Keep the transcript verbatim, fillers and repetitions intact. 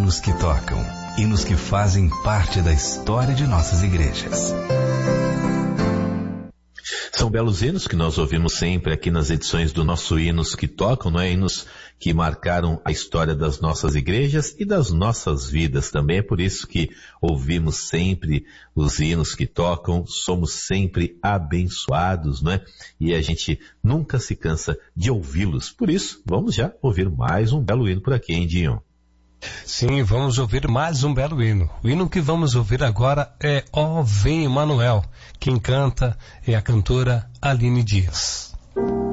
hinos que tocam, hinos que fazem parte da história de nossas igrejas. São belos hinos que nós ouvimos sempre aqui nas edições do nosso Hinos que Tocam, não é? Hinos que marcaram a história das nossas igrejas e das nossas vidas também. É por isso que ouvimos sempre os hinos que tocam, somos sempre abençoados, não é? E a gente nunca se cansa de ouvi-los. Por isso, vamos já ouvir mais um belo hino por aqui, hein, Dinho? Sim, vamos ouvir mais um belo hino. O hino que vamos ouvir agora é Ó Vem Emanuel. Quem canta é a cantora Aline Dias.